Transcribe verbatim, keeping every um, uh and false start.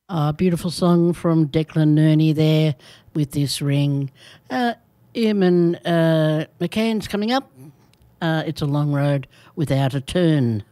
A beautiful song from Declan Nerney there with This Ring. Uh, Eamon uh, McCann's coming up. Uh, it's a long road without a turn.